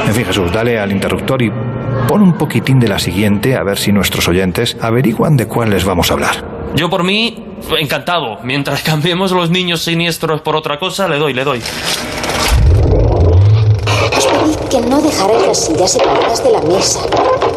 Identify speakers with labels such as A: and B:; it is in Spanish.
A: En fin, Jesús, dale al interruptor y pon un poquitín de la siguiente a ver si nuestros oyentes averiguan de cuál les vamos a hablar.
B: Yo por mí, encantado. Mientras cambiemos los niños siniestros por otra cosa, le doy.
C: Os pedí que no dejarais las sillas separadas de la mesa.